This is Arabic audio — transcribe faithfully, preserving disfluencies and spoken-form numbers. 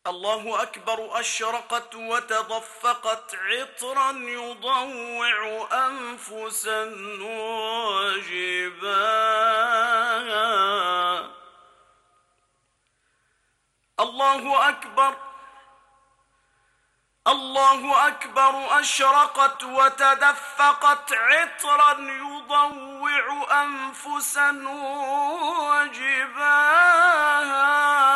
الله أكبر. أشرقت وتضفقت عطرا يضوع أنفسا وجباها. الله أكبر. الله أكبر. أشرقت وتدفقت عطرا يضوع أنفسا وجباها.